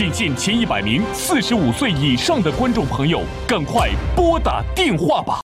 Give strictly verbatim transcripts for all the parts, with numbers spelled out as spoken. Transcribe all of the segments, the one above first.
仅限前一百名四十五岁以上的观众朋友，赶快拨打电话吧！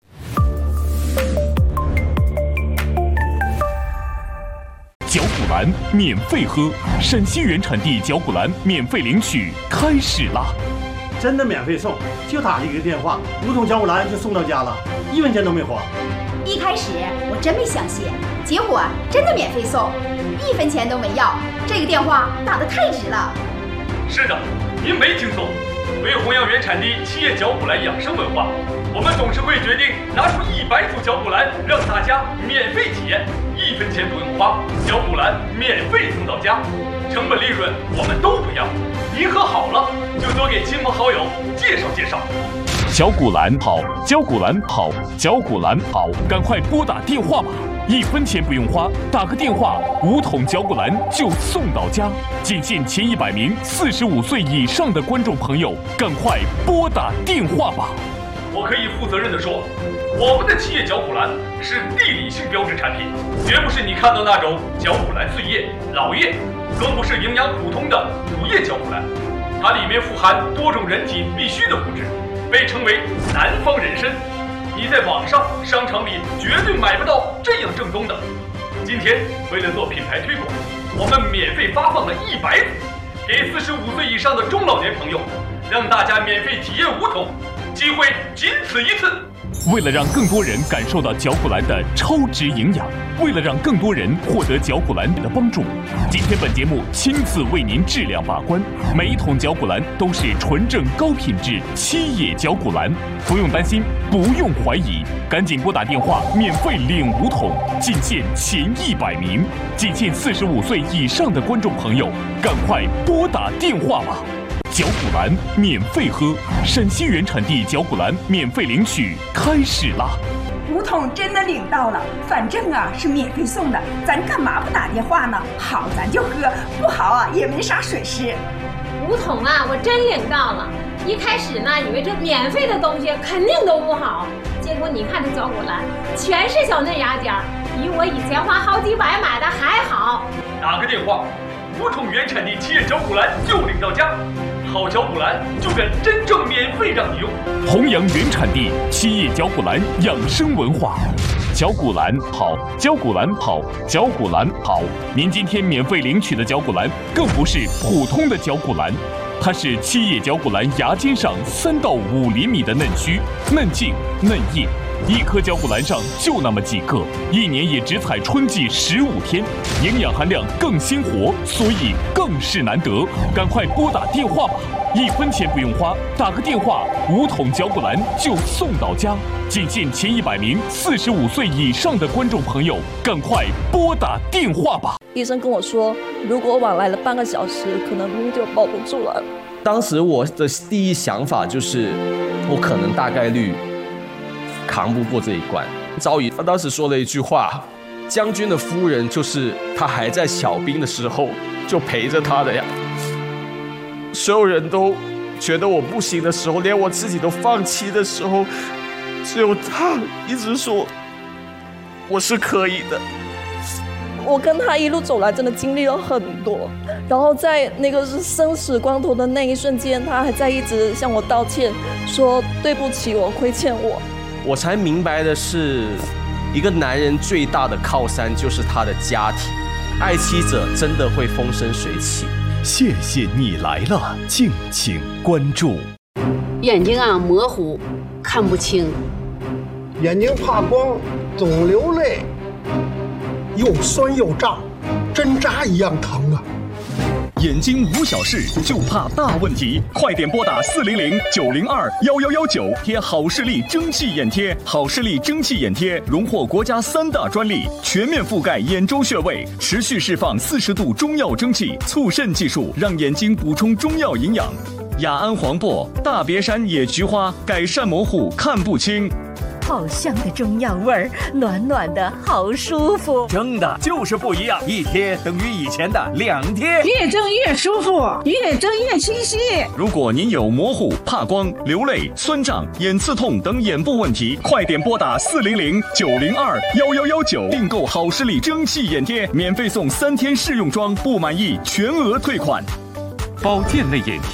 脚骨蓝免费喝，陕西原产地脚骨蓝免费领取开始啦！ 真的免费送，就打一个电话，五桶脚骨蓝就送到家了，一分钱都没花。 一开始我真没相信，结果真的免费送，一分钱都没要。这个电话打得太值了。 是的，您没听错。为弘扬原产地企业脚骨蓝养生文化，我们董事会决定拿出一百组脚骨蓝，让大家免费体验，一分钱不用花，脚骨蓝免费送到家，成本利润我们都不要。您喝好了，就多给亲朋好友介绍介绍。 脚骨蓝好，脚骨蓝好，脚骨蓝好，赶快拨打电话吧！一分钱不用花，打个电话，五桶脚骨蓝就送到家。仅限前一百名四十五岁以上的观众朋友，赶快拨打电话吧！ 我可以负责任地说，我们的企业脚骨蓝是地理性标志产品，绝不是你看到那种脚骨蓝碎叶、老叶，更不是营养普通的乳叶脚骨蓝。它里面富含多种人体必需的物质，被称为南方人参。你在网上、商场里绝对买不到这样正宗的。今天为了做品牌推广，我们免费发放了一百组，给四十五岁以上的中老年朋友，让大家免费体验五桶，机会仅此一次。 为了让更多人感受到脚骨蓝的超值营养，为了让更多人获得脚骨蓝的帮助，今天本节目亲自为您质量把关，每一桶脚骨蓝都是纯正高品质七叶脚骨蓝，不用担心，不用怀疑，赶紧拨打电话免费领五桶，仅限前一百名，仅限四十五岁以上的观众朋友，赶快拨打电话吧！脚骨蓝免费喝，陕西原产地脚骨蓝免费领取开始啦！ 五桶真的领到了，反正啊是免费送的，咱干嘛不打电话呢？好咱就喝，不好啊也没啥损失。 五桶啊，我真领到了。一开始呢，以为这免费的东西肯定都不好，结果你看这脚骨蓝，全是小嫩芽尖，比我以前花好几百买的还好。 打个电话，五桶原产地企业脚骨蓝就领到家。好脚骨蓝就敢真正免费让你用， 弘扬原产地企业脚骨蓝养生文化。脚骨蓝好，脚骨蓝好，脚骨蓝好。您今天免费领取的脚骨蓝，更不是普通的脚骨蓝，它是七叶脚骨蓝芽尖上三到五厘米的嫩须、嫩茎、嫩叶。一颗脚骨蓝上就那么几个，一年也只采春季十五天，营养含量更鲜活，所以更是难得。赶快拨打电话吧，一分钱不用花，打个电话，五桶脚骨蓝就送到家。仅限前一百名四十五岁以上的观众朋友，赶快拨打电话吧。 医生跟我说，如果晚来了半个小时，可能就保不住了。 当时我的第一想法就是，我可能大概率扛不过这一关。赵乙他当时说了一句话：“将军的夫人就是他还在小兵的时候就陪着他的呀。”所有人都觉得我不行的时候，连我自己都放弃的时候，只有他一直说我是可以的。 我跟他一路走来，真的经历了很多。然后在那个是生死关头的那一瞬间，他还在一直向我道歉，说对不起，我亏欠我。 我才明白的是，一个男人最大的靠山就是他的家庭，爱妻者真的会风生水起。 谢谢你来了，敬请关注。 眼睛啊模糊，看不清， 眼睛怕光，总流泪，又酸又胀，针扎一样疼啊！ 眼睛无小事，就怕大问题，快点拨打四零零九零二幺幺幺九贴好视力蒸汽眼贴。好视力蒸汽眼贴荣获国家三大专利，全面覆盖眼周穴位，持续释放四十度中药蒸汽，促渗技术让眼睛补充中药营养。雅安黄柏、大别山野菊花改善模糊看不清。 好香的中药味儿，暖暖的好舒服。 蒸的就是不一样，一贴等于以前的两贴， 越蒸越舒服，越蒸越清晰。 如果您有模糊、怕光、流泪、酸胀、眼刺痛等眼部问题，快点拨打四零零九零二幺幺幺九订购好视力蒸汽眼贴，免费送三天试用装，不满意全额退款。保健类眼贴